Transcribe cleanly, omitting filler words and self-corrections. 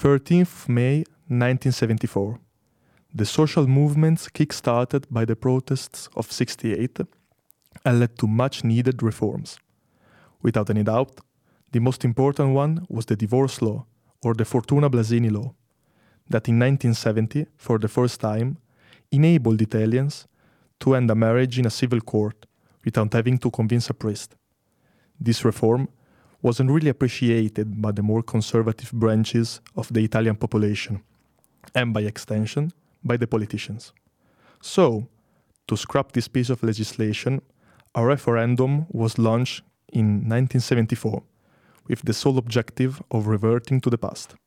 13th of May 1974. The social movements kick-started by the protests of '68 and led to much-needed reforms. Without any doubt, the most important one was the divorce law, or the Fortuna Blasini law, that in 1970, for the first time, enabled Italians to end a marriage in a civil court without having to convince a priest. This reform wasn't really appreciated by the more conservative branches of the Italian population, and by extension, by the politicians. So, to scrap this piece of legislation, a referendum was launched in 1974, with the sole objective of reverting to the past.